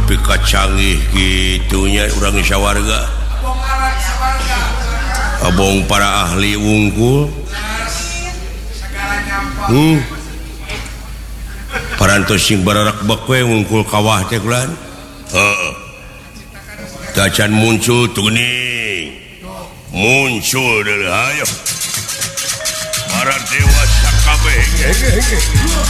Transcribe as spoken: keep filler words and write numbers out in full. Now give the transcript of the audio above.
nepi ka canggih gitunya urang syawarga abong para ahli wungkul hmm parantos sing bararak bakwe wungkul kawah teh kulan heeh tacan muncul tuning muncul deui ayo para dewasa kabeh